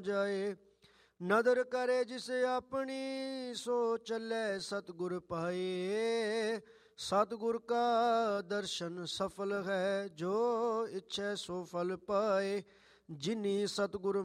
ਜਾਏ। ਨਦਰ ਕਰੇ ਜਿਸ ਆਪਣੀ, ਸੋ ਚੱਲੇ ਸਤਿਗੁਰ ਪਾਏ। ਸਤਿਗੁਰ ਕਾ ਦਰਸ਼ਨ ਸਫਲ ਹੈ, ਜੋ ਇੱਛੈ ਸੋ ਫਲ ਪਾਏ। ਜਿਨੀ ਸਤਿਗੁਰ